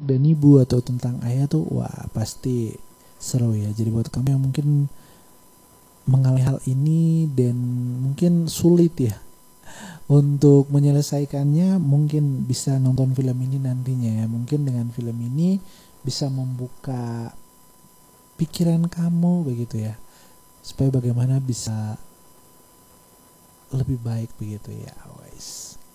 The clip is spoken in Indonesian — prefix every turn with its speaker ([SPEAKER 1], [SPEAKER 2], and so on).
[SPEAKER 1] dan ibu atau tentang ayah tuh wah pasti seru ya. Jadi buat kamu yang mungkin mengalami hal ini dan mungkin sulit ya untuk menyelesaikannya, mungkin bisa nonton film ini nantinya ya. Mungkin dengan film ini bisa membuka pikiran kamu begitu ya, supaya bagaimana bisa lebih baik begitu ya, guys.